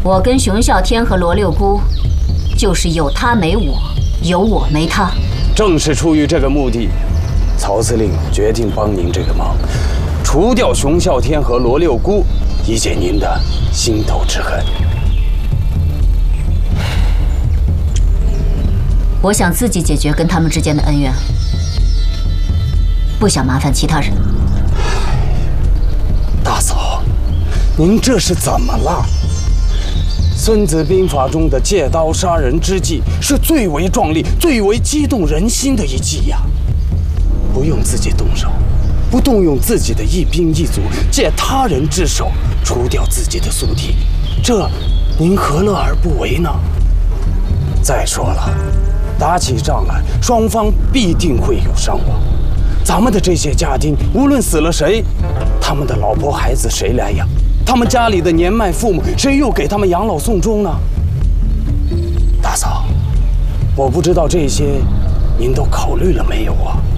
我跟熊啸天和罗六姑，就是有他没我，有我没他。 正是出于这个目的，曹司令决定帮您这个忙，除掉熊啸天和罗六姑，以解您的心头之恨。 我想自己解决跟他们之间的恩怨，不想麻烦其他人。 大嫂，您这是怎么了？《孙子兵法》中的借刀杀人之计是最为壮丽、最为激动人心的一计呀！不用自己动手，不动用自己的一兵一卒，借他人之手除掉自己的宿敌，这您何乐而不为呢？再说了，打起仗来，双方必定会有伤亡。咱们的这些家丁，无论死了谁，他们的老婆孩子谁来养？他们家里的年迈父母，谁又给他们养老送终呢？大嫂，我不知道这些您都考虑了没有啊？